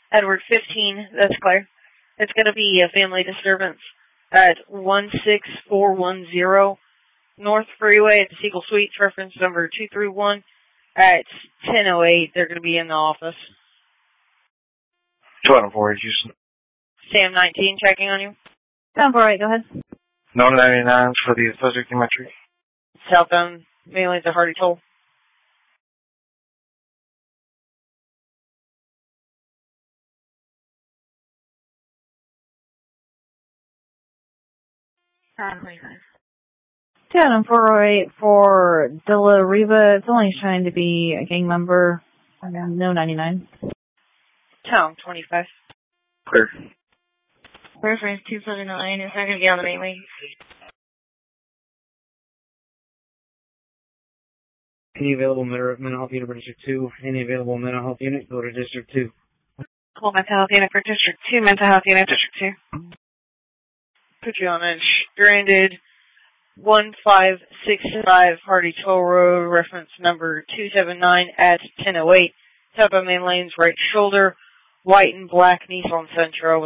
Edward 15, that's clear. It's going to be a family disturbance at 16410 North Freeway at the Seagull Suites, reference number 231 at 10:08. They're going to be in the office. 204, Houston. Sam 19 checking on you. 748, go ahead. 99 for the subject entry. Southbound, mainly the Hardy Toll. Town 408 for De La Riva. It's only trying to be a gang member. No 99. Town 25. Clear. Reference 279. It's not going to be on the main lane. Any available mental health unit for District 2. Any available mental health unit, go to District 2. Call mental health unit for District 2. Mental health unit, District 2. Put you on a stranded 1565 Hardy Toll Road, reference number 279 at 10:08. Top of main lane's right shoulder, white and black Nissan Sentra.